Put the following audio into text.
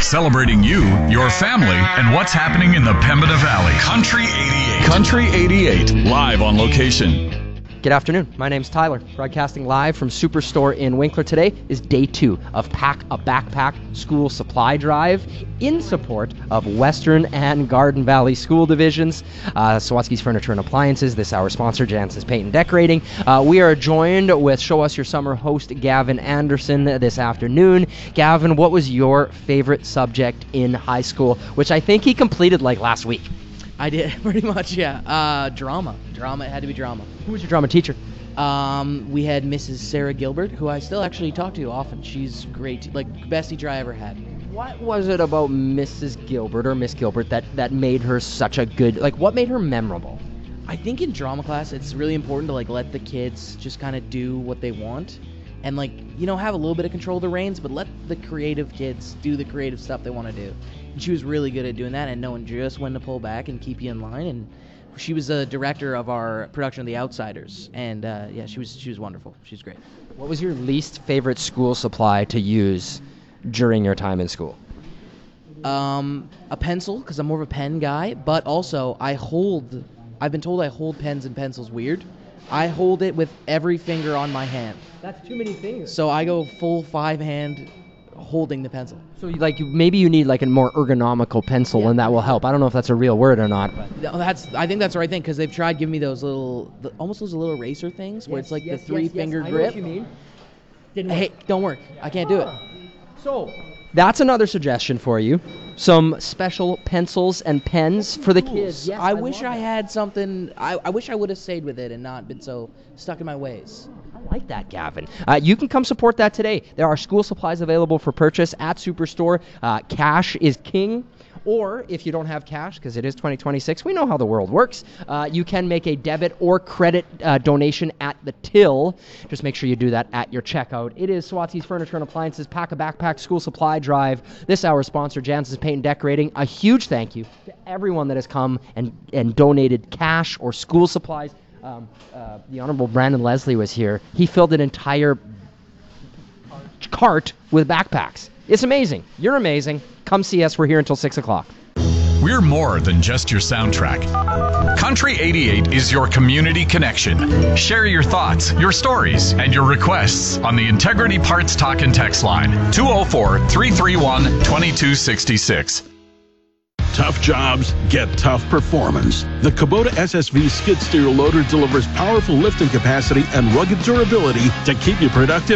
celebrating you, your family, and what's happening in the Pembina Valley. Country 88. Country 88, live on location. Good afternoon. My name's Tyler, broadcasting live from Superstore in Winkler. Today is day 2 of Pack a Backpack school supply drive in support of Western and Garden Valley school divisions. Sawatsky's Furniture and Appliances, this hour's sponsor, Jansen's Paint and Decorating. We are joined with Show Us Your Summer host Gavin Anderson this afternoon. Gavin, what was your favorite subject in high school, which I think he completed like last week? I did, pretty much, yeah. Drama. It had to be drama. Who was your drama teacher? We had Mrs. Sarah Gilbert, who I still actually talk to often. She's great, like, best teacher I ever had. What was it about Mrs. Gilbert or Miss Gilbert that made her such a good, like, what made her memorable? I think in drama class, it's really important to, like, let the kids just kind of do what they want. And, like, you know, have a little bit of control of the reins, but let the creative kids do the creative stuff they want to do. And she was really good at doing that and knowing just when to pull back and keep you in line. And she was a director of our production of The Outsiders. And, yeah, she was wonderful. She was great. What was your least favorite school supply to use during your time in school? A pencil, because I'm more of a pen guy. But also, I've been told I hold pens and pencils weird. I hold it with every finger on my hand. That's too many fingers. So I go full 5-hand holding the pencil. So maybe you need like a more ergonomical pencil, and that will help. I don't know if that's a real word or not. But. No, I think that's the right thing, because they've tried giving me those almost those little eraser things where it's like the 3-finger grip. I know what you mean. Hey, don't work. I can't do it. So that's another suggestion for you. Some special pencils and pens for the kids. Yes, I wish I had something. I wish I would have stayed with it and not been so stuck in my ways. I like that, Gavin. You can come support that today. There are school supplies available for purchase at Superstore. Cash is king. Or if you don't have cash, because it is 2026, we know how the world works, you can make a debit or credit donation at the till. Just make sure you do that at your checkout. It is Sawatsky's Furniture and Appliances Pack a Backpack School Supply Drive. This hour's sponsor, Jansen's Paint and Decorating. A huge thank you to everyone that has come and donated cash or school supplies. The Honorable Brandon Leslie was here. He filled an entire cart with backpacks. It's amazing. You're amazing. Come see us. We're here until 6 o'clock. We're more than just your soundtrack. Country 88 is your community connection. Share your thoughts, your stories, and your requests on the Integrity Parts Talk and Text line, 204-331-2266. Tough jobs get tough performance. The Kubota SSV skid steer loader delivers powerful lifting capacity and rugged durability to keep you productive